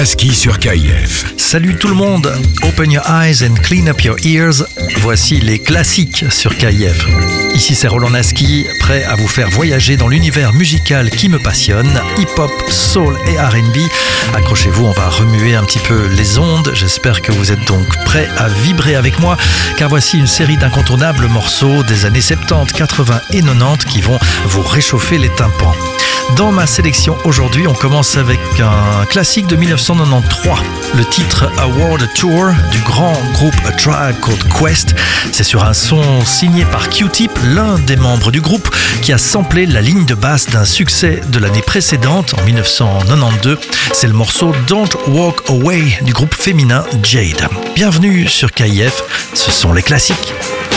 Aski sur KIF. Salut tout le monde, open your eyes and clean up your ears. Voici les classiques sur KIF. Ici c'est Roland Aski, prêt à vous faire voyager dans l'univers musical qui me passionne, hip-hop, soul et R&B. Accrochez-vous, on va remuer un petit peu les ondes. J'espère que vous êtes donc prêts à vibrer avec moi, car voici une série d'incontournables morceaux des années 70, 80 et 90 qui vont vous réchauffer les tympans. Dans ma sélection aujourd'hui, on commence avec un classique de 1993, le titre A World Tour du grand groupe A Tribe Called Quest. C'est sur un son signé par Q-Tip, l'un des membres du groupe, qui a samplé la ligne de basse d'un succès de l'année précédente, en 1992. C'est le morceau Don't Walk Away du groupe féminin Jade. Bienvenue sur KIF, ce sont les classiques.